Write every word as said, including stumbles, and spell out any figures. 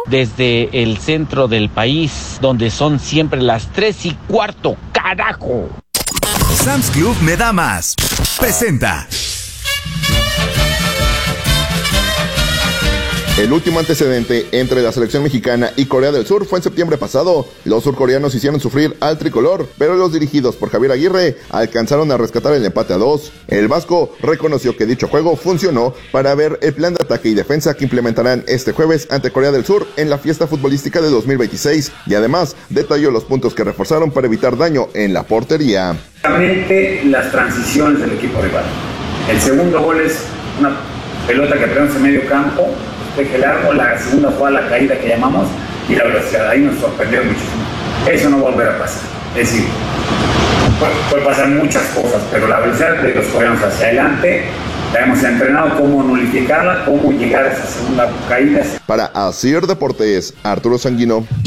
desde el centro del país, donde son siempre las tres y cuarto, carajo. Sam's Club me da más. Presenta. El último antecedente entre la selección mexicana y Corea del Sur fue en septiembre pasado. Los surcoreanos hicieron sufrir al tricolor, pero los dirigidos por Javier Aguirre alcanzaron a rescatar el empate a dos. El vasco reconoció que dicho juego funcionó para ver el plan de ataque y defensa que implementarán este jueves ante Corea del Sur en la fiesta futbolística de dos mil veintiséis, y además detalló los puntos que reforzaron para evitar daño en la portería. Realmente las transiciones del equipo rival. El segundo gol es una pelota que pegamos en medio campo, deje largo, la segunda fue a la caída que llamamos y la velocidad, ahí nos sorprendió muchísimo. Eso no va a volver a pasar. Es decir, puede, puede pasar muchas cosas, pero la velocidad de los coreanos hacia adelante, la hemos entrenado cómo nulificarla, cómo llegar a esa segunda caída. Para Asir Deportes, Arturo Sanguino.